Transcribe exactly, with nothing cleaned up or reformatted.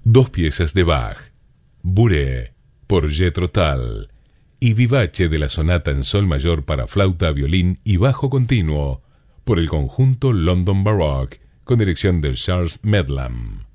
dos piezas de Bach, Bourée, por Jethro Tull, y Vivace de la sonata en sol mayor para flauta, violín y bajo continuo, por el conjunto London Baroque, con dirección de Charles Medlam.